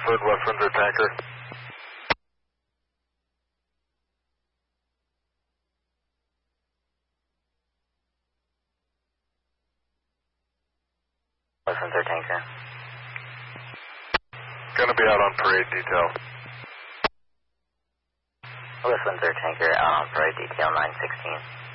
Westwood, West Windsor tanker. West Windsor tanker. Gonna be out on parade detail. West Windsor tanker out on parade detail 916.